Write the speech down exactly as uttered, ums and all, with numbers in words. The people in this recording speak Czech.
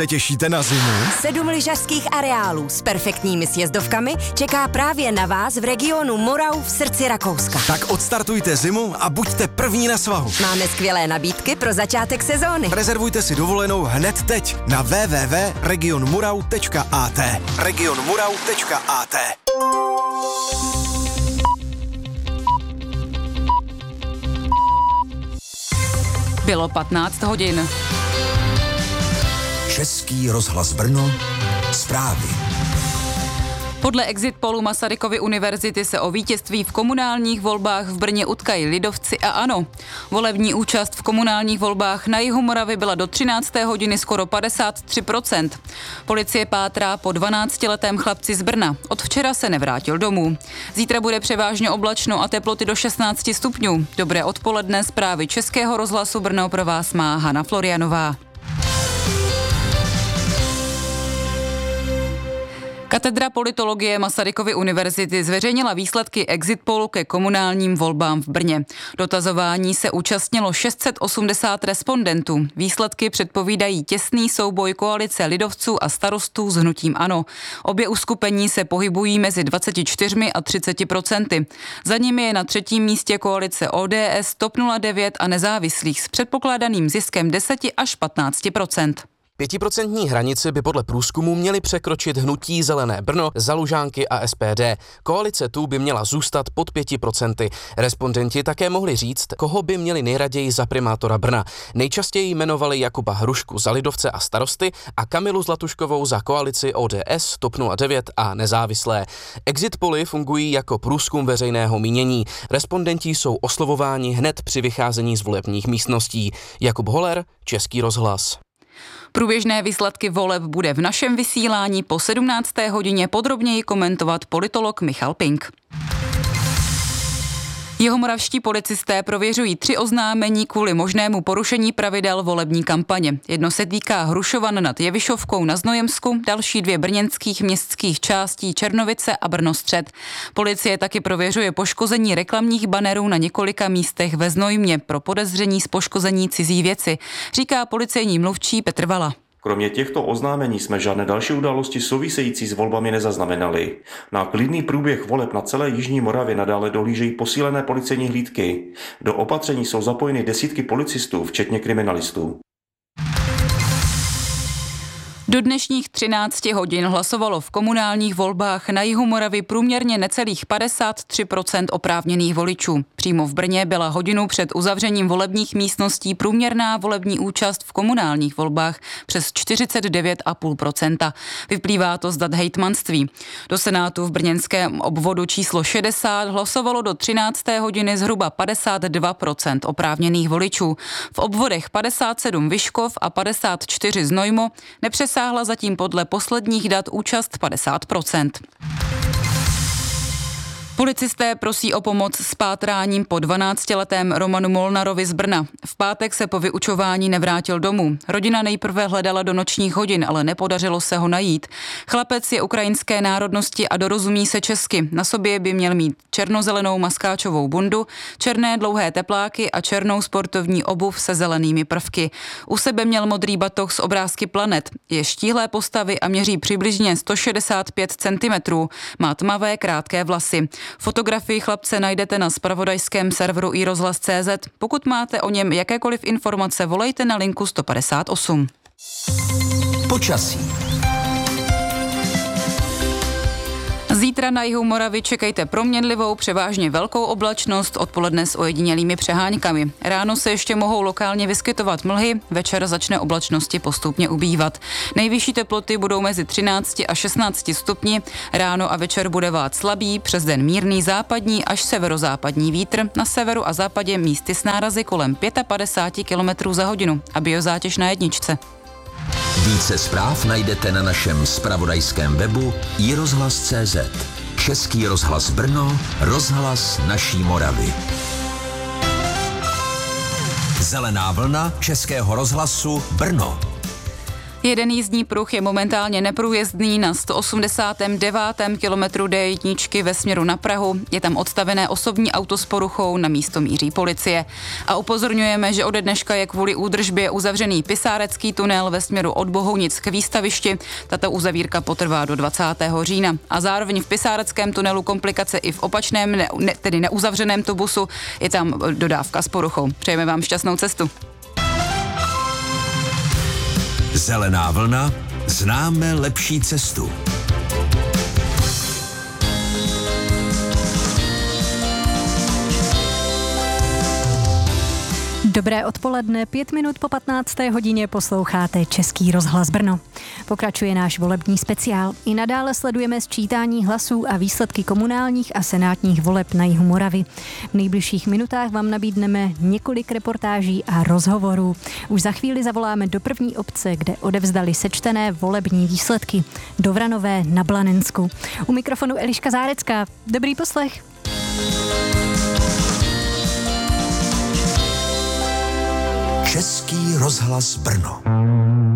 Těšíte na zimu? Sedm lyžařských areálů s perfektními sjezdovkami čeká právě na vás v regionu Morau v srdci Rakouska. Tak odstartujte zimu a buďte první na svahu. Máme skvělé nabídky pro začátek sezóny. Rezervujte si dovolenou hned teď na w w w tečka region murau tečka a t. region murau tečka a t. Bylo patnáct hodin. Český rozhlas Brno, zprávy. Podle exit pollu Masarykovy univerzity se o vítězství v komunálních volbách v Brně utkají lidovci a ANO. Volební účast v komunálních volbách na jihu Moravy byla do třinácté hodiny skoro padesát tři procent. Policie pátrá po dvanáctiletém chlapci z Brna. Od včera se nevrátil domů. Zítra bude převážně oblačno a teploty do šestnáct stupňů. Dobré odpoledne, zprávy Českého rozhlasu Brno pro vás má Hana Florianová. Katedra politologie Masarykovy univerzity zveřejnila výsledky exit pollu ke komunálním volbám v Brně. Dotazování se účastnilo šest set osmdesát respondentů. Výsledky předpovídají těsný souboj koalice lidovců a starostů s hnutím ANO. Obě uskupení se pohybují mezi dvaceti čtyřmi a třiceti procenty. Za nimi je na třetím místě koalice O D S, TOP nula devět a nezávislých s předpokládaným ziskem deset až patnáct procent. Pětiprocentní hranici by podle průzkumu měli překročit hnutí Zelené Brno, Za Lužánky a S P D. Koalice tu by měla zůstat pod pěti procenty. Respondenti také mohli říct, koho by měli nejraději za primátora Brna. Nejčastěji jmenovali Jakuba Hrušku za lidovce a starosty a Kamilu Zlatuškovou za koalici O D S, TOP nula devět a nezávislé. Exit poly fungují jako průzkum veřejného mínění. Respondenti jsou oslovováni hned při vycházení z volebních místností. Jakub Holer, Český rozhlas. Průběžné výsledky voleb bude v našem vysílání po sedmnácté hodině podrobněji komentovat politolog Michal Pink. Jihomoravští policisté prověřují tři oznámení kvůli možnému porušení pravidel volební kampaně. Jedno se týká Hrušovan nad Jevišovkou na Znojemsku, další dvě brněnských městských částí Černovice a Brno střed. Policie taky prověřuje poškození reklamních banerů na několika místech ve Znojmě pro podezření z poškození cizí věci, říká policejní mluvčí Petr Vala. Kromě těchto oznámení jsme žádné další události související s volbami nezaznamenali. Na klidný průběh voleb na celé jižní Moravě nadále dohlížejí posílené policejní hlídky. Do opatření jsou zapojeny desítky policistů, včetně kriminalistů. Do dnešních třinácti hodin hlasovalo v komunálních volbách na jihu Moravy průměrně necelých padesát tři procent oprávněných voličů. Přímo v Brně byla hodinu před uzavřením volebních místností průměrná volební účast v komunálních volbách přes čtyřicet devět celá pět procenta. Vyplývá to z dat hejtmanství. Do Senátu v brněnském obvodu číslo šedesát hlasovalo do třinácté hodiny zhruba padesát dva procent oprávněných voličů. V obvodech padesát sedm Vyškov a padesát čtyři Znojmo nepřesáhla zatím podle posledních dat účast padesát procent. Policisté prosí o pomoc s pátráním po dvanáctiletém Romanu Molnarovi z Brna. V pátek se po vyučování nevrátil domů. Rodina nejprve hledala do nočních hodin, ale nepodařilo se ho najít. Chlapec je ukrajinské národnosti a dorozumí se česky. Na sobě by měl mít černozelenou maskáčovou bundu, černé dlouhé tepláky a černou sportovní obuv se zelenými prvky. U sebe měl modrý batoh s obrázky planet. Je štíhlé postavy a měří přibližně sto šedesát pět centimetrů. Má tmavé krátké vlasy. Fotografii chlapce najdete na zpravodajském serveru i rozhlas tečka cé zet. Pokud máte o něm jakékoliv informace, volejte na linku sto padesát osm. Počasí. Zítra na jihu Moravy čekejte proměnlivou, převážně velkou oblačnost, odpoledne s ojedinělými přeháňkami. Ráno se ještě mohou lokálně vyskytovat mlhy, večer začne oblačnosti postupně ubývat. Nejvyšší teploty budou mezi třinácti a šestnácti stupni, ráno a večer bude vát slabý, přes den mírný západní až severozápadní vítr, na severu a západě místy s nárazy kolem padesát pět kilometrů za hodinu a biozátěž na jedničce. Více zpráv najdete na našem zpravodajském webu i rozhlas tečka cé zet. Český rozhlas Brno, rozhlas naší Moravy. Zelená vlna Českého rozhlasu Brno. Jeden jízdní pruh je momentálně neprůjezdný na sto osmdesátém devátém kilometru D jedna ve směru na Prahu. Je tam odstavené osobní auto s poruchou, na místo míří policie. A upozorňujeme, že ode dneška je kvůli údržbě uzavřený Pisárecký tunel ve směru od Bohunic k výstavišti. Tato uzavírka potrvá do dvacátého října. A zároveň v Pisáreckém tunelu komplikace i v opačném, ne, ne, tedy neuzavřeném tubusu. Je tam dodávka s poruchou. Přejeme vám šťastnou cestu. Zelená vlna, známe lepší cestu. Dobré odpoledne, pět minut po patnácté hodině posloucháte Český rozhlas Brno. Pokračuje náš volební speciál. I nadále sledujeme sčítání hlasů a výsledky komunálních a senátních voleb na jihu Moravy. V nejbližších minutách vám nabídneme několik reportáží a rozhovorů. Už za chvíli zavoláme do první obce, kde odevzdali sečtené volební výsledky. Do Vranové na Blanensku. U mikrofonu Eliška Zárecká. Dobrý poslech. Český rozhlas Brno.